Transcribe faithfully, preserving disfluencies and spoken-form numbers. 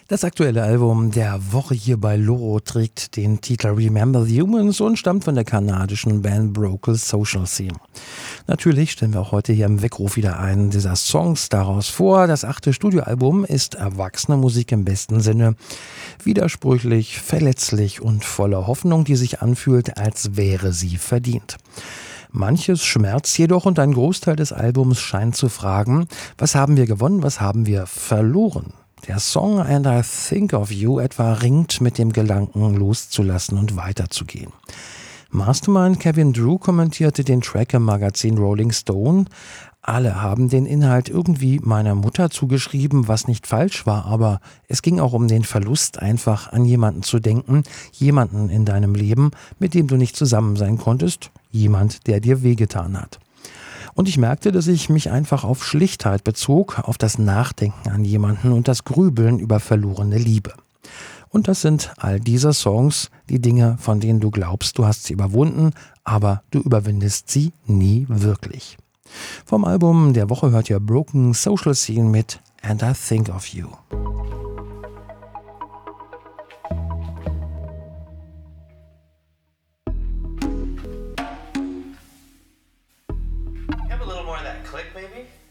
Das aktuelle Album der Woche hier bei Loro trägt den Titel Remember the Humans und stammt von der kanadischen Band Broken Social Scene. Natürlich stellen wir auch heute hier im Weckruf wieder einen dieser Songs daraus vor. Das achte Studioalbum ist erwachsene Musik im besten Sinne. Widersprüchlich, verletzlich und voller Hoffnung, die sich anfühlt, als wäre sie verdient. Manches schmerzt jedoch und ein Großteil des Albums scheint zu fragen, was haben wir gewonnen, was haben wir verloren? Der Song And I Think of You etwa ringt mit dem Gedanken, loszulassen und weiterzugehen. Mastermind Kevin Drew kommentierte den Track im Magazin Rolling Stone. Alle haben den Inhalt irgendwie meiner Mutter zugeschrieben, was nicht falsch war, aber es ging auch um den Verlust, einfach an jemanden zu denken, jemanden in deinem Leben, mit dem du nicht zusammen sein konntest, jemand, der dir wehgetan hat. Und ich merkte, dass ich mich einfach auf Schlichtheit bezog, auf das Nachdenken an jemanden und das Grübeln über verlorene Liebe. Und das sind all diese Songs, die Dinge, von denen du glaubst, du hast sie überwunden, aber du überwindest sie nie wirklich. Vom Album der Woche hört ihr Broken Social Scene mit And I Think of You. Have a little more of that click, maybe?